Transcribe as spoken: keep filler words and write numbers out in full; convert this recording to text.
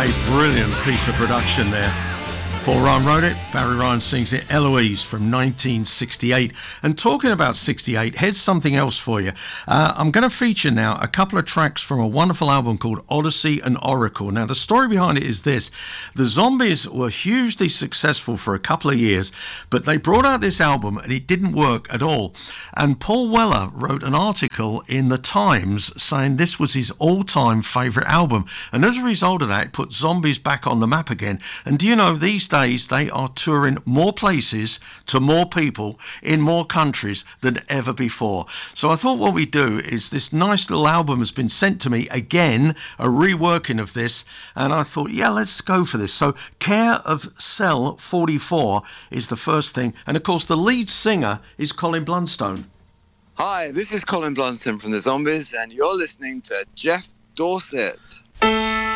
A brilliant piece of production there. Paul Ryan wrote it, Barry Ryan sings it, Eloise from nineteen sixty-eight. And talking about sixty-eight, here's something else for you. Uh, I'm going to feature now a couple of tracks from a wonderful album called Odyssey and Oracle. Now, the story behind it is this. The Zombies were hugely successful for a couple of years, but they brought out this album and it didn't work at all. And Paul Weller wrote an article in The Times saying this was his all-time favourite album. And as a result of that, it put Zombies back on the map again. And do you know, these days they are touring more places to more people in more countries than ever before. So I thought what we do is this nice little album has been sent to me again, a reworking of this, and I thought, yeah, let's go for this. So Care of Cell forty-four is the first thing, and of course the lead singer is Colin Blunstone. Hi, this is Colin Blunstone from the Zombies, and you're listening to Jeff Dorset.